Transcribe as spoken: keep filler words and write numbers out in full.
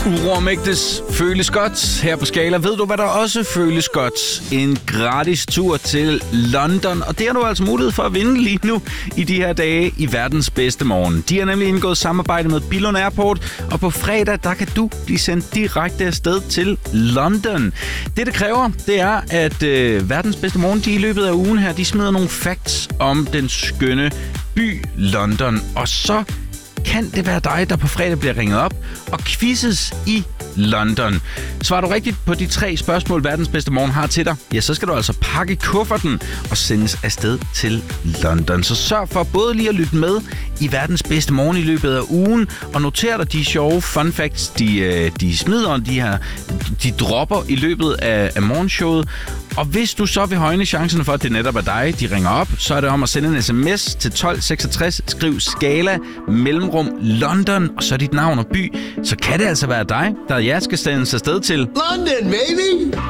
Uromægtes føles godt her på Skala. Ved du, hvad der også føles godt? En gratis tur til London. Og det har du altså mulighed for at vinde lige nu i de her dage i verdens bedste morgen. De har nemlig indgået samarbejde med Billund Airport, og på fredag, der kan du blive sendt direkte afsted til London. Det, det kræver, det er, at øh, verdens bedste morgen, de i løbet af ugen her, de smider nogle facts om den skønne by London. Og så kan det være dig, der på fredag bliver ringet op og quizzes i London. Svarer du rigtigt på de tre spørgsmål, verdens bedste morgen har til dig, ja, så skal du altså pakke kufferten og sendes afsted til London. Så sørg for både lige at lytte med i verdens bedste morgen i løbet af ugen, og noter dig de sjove fun facts, de, de smider, de her, de dropper i løbet af, af morgenshowet. Og hvis du så vil højne chancerne for, at det netop er dig, de ringer op, så er det om at sende en sms til tolv seksogtres, skriv Skala, mellemrum London, og så dit navn og by. Så kan det altså være dig, der jeg skal sendes afsted til London, baby!